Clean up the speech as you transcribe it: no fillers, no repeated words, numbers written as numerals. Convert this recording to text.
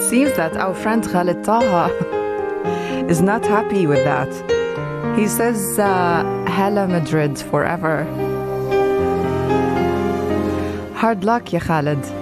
seems that our friend Khalid Taha is not happy with that. He says, Hala Madrid forever. Hard luck, ya Khalid.